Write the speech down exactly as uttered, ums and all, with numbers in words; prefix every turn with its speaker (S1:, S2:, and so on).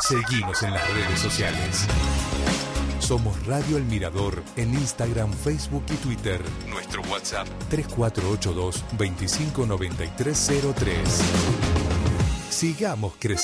S1: Seguinos en las redes sociales. Somos Radio El Mirador en Instagram, Facebook y Twitter. Nuestro WhatsApp tres cuatro ocho dos, dos cinco nueve tres cero tres. Sigamos creciendo.